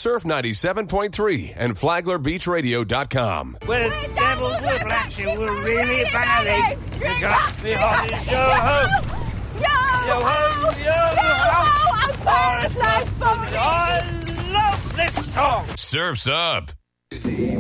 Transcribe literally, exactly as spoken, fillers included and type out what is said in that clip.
Surf ninety-seven point three and Flagler Beach Radio dot com. We're devils, we're blacks, and we're really bad. You got me on this yo-ho. Yo-ho, yo-ho. I'm part of life for me. I love this song. Surf's Up.